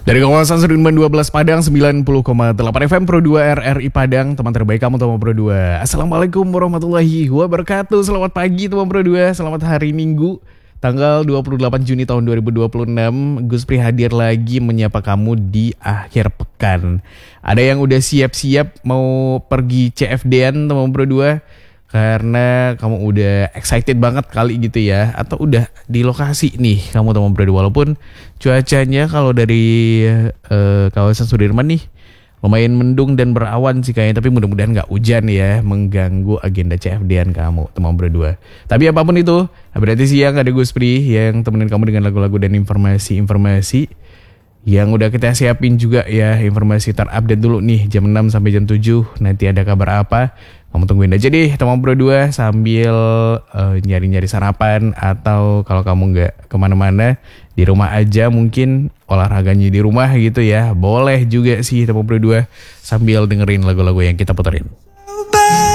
Dari kawasan Sudirman 12 Padang 90,8 FM Pro 2 RRI Padang. Teman terbaik kamu teman Pro 2. Assalamualaikum warahmatullahi wabarakatuh. Selamat pagi teman Pro 2. Selamat hari Minggu tanggal 28 Juni tahun 2026. Gus Pri hadir lagi menyapa kamu di akhir pekan. Ada yang udah siap-siap mau pergi CFD-an teman Pro 2? Karena kamu udah excited banget kali gitu ya. Atau udah di lokasi nih kamu teman Pro 2. Walaupun cuacanya kalau dari kawasan Sudirman nih lumayan mendung dan berawan sih kayaknya. Tapi mudah-mudahan gak hujan ya, mengganggu agenda CFD-an kamu teman Pro 2. Tapi apapun itu, berarti siang ada Gus Pri yang temenin kamu dengan lagu-lagu dan informasi-informasi yang udah kita siapin juga ya. Informasi terupdate dulu nih jam 6 sampai jam 7. Nanti ada kabar apa, kamu tungguin aja deh teman Pro 2 sambil nyari-nyari sarapan. Atau kalau kamu gak kemana-mana, di rumah aja mungkin olahraganya di rumah gitu ya. Boleh juga sih teman Pro 2 sambil dengerin lagu-lagu yang kita puterin.